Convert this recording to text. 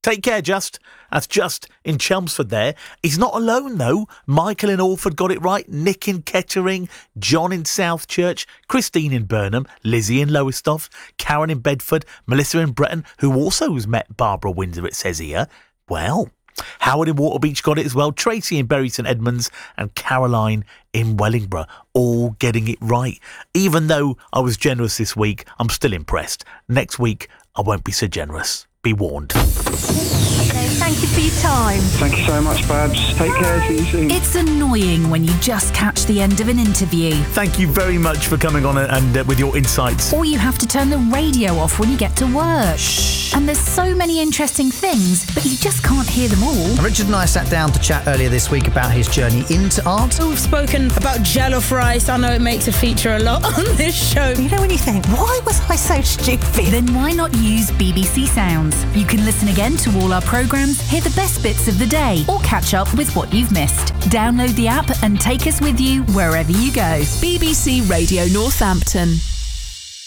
Take care, Just. That's Just in Chelmsford there. He's not alone, though. Michael in Alford got it right. Nick in Kettering. John in Southchurch. Christine in Burnham. Lizzie in Lowestoft. Karen in Bedford. Melissa in Breton, who also has met Barbara Windsor, it says here. Well, Howard in Waterbeach got it as well. Tracy in Bury St Edmunds and Caroline in Wellingborough, all getting it right. Even though I was generous this week, I'm still impressed. Next week, I won't be so generous. Be warned. Thank you for your time. Thank you so much, Babs. Take care. See you soon. It's annoying when you just catch the end of an interview. Thank you very much for coming on and with your insights. Or you have to turn the radio off when you get to work. Shh. And there's so many interesting things, but you just can't hear them all. Richard and I sat down to chat earlier this week about his journey into art. We've spoken about jollof rice. I know it makes a feature a lot on this show. You know when you think, why was I so stupid? Then why not use BBC Sounds? You can listen again to all our programmes, hear the best bits of the day, or catch up with what you've missed. Download the app and take us with you wherever you go. BBC Radio Northampton.